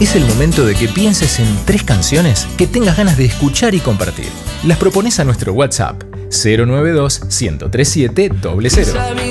Es el momento de que pienses en 3 canciones que tengas ganas de escuchar y compartir. Las propones a nuestro WhatsApp 092 1037 00.